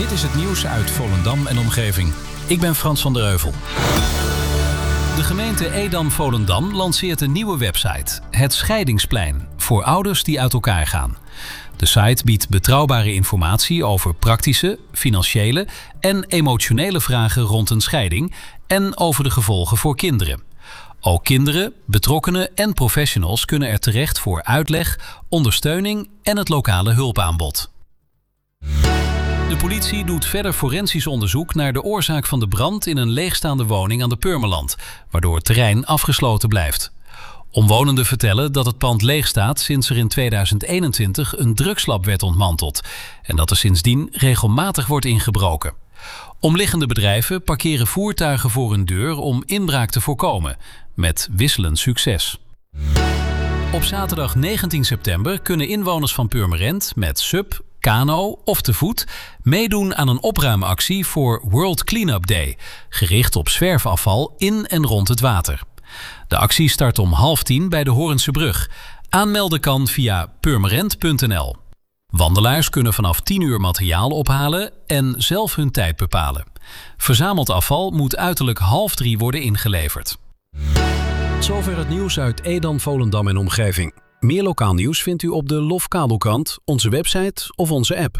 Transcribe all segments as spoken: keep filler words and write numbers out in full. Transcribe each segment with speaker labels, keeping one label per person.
Speaker 1: Dit is het nieuws uit Volendam en omgeving. Ik ben Frans van der Heuvel. De gemeente Edam-Volendam lanceert een nieuwe website. Het Scheidingsplein. Voor ouders die uit elkaar gaan. De site biedt betrouwbare informatie over praktische, financiële en emotionele vragen rond een scheiding en over de gevolgen voor kinderen. Ook kinderen, betrokkenen en professionals kunnen er terecht voor uitleg, ondersteuning en het lokale hulpaanbod. De politie doet verder forensisch onderzoek naar de oorzaak van de brand in een leegstaande woning aan de Purmerland, waardoor het terrein afgesloten blijft. Omwonenden vertellen dat het pand leeg staat sinds er in tweeduizend eenentwintig een drugslab werd ontmanteld en dat er sindsdien regelmatig wordt ingebroken. Omliggende bedrijven parkeren voertuigen voor hun deur om inbraak te voorkomen, met wisselend succes. Op zaterdag negentien september kunnen inwoners van Purmerend met sub, kano of te voet meedoen aan een opruimactie voor World Cleanup Day, gericht op zwerfafval in en rond het water. De actie start om half tien bij de Hoornse Brug. Aanmelden kan via purmerend punt n l. Wandelaars kunnen vanaf tien uur materiaal ophalen en zelf hun tijd bepalen. Verzameld afval moet uiterlijk half drie worden ingeleverd.
Speaker 2: Zover het nieuws uit Edam, Volendam en omgeving. Meer lokaal nieuws vindt u op de Lofkabelkrant, onze website of onze app.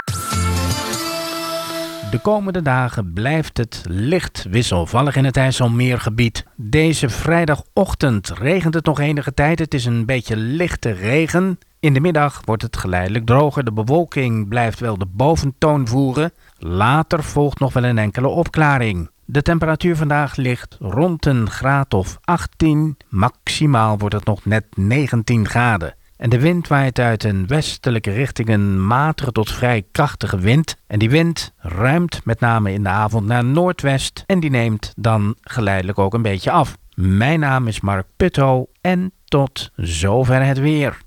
Speaker 3: De komende dagen blijft het licht wisselvallig in het IJsselmeergebied. Deze vrijdagochtend regent het nog enige tijd. Het is een beetje lichte regen. In de middag wordt het geleidelijk droger. De bewolking blijft wel de boventoon voeren. Later volgt nog wel een enkele opklaring. De temperatuur vandaag ligt rond een graad of achttien. Maximaal wordt het nog net negentien graden. En de wind waait uit een westelijke richting een matige tot vrij krachtige wind. En die wind ruimt met name in de avond naar noordwest. En die neemt dan geleidelijk ook een beetje af. Mijn naam is Mark Putto en tot zover het weer.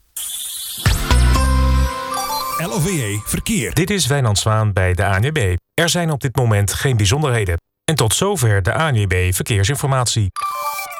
Speaker 4: L O V E Verkeer.
Speaker 5: Dit is Wijnand Zwaan bij de A N W B. Er zijn op dit moment geen bijzonderheden. En tot zover de A N W B Verkeersinformatie.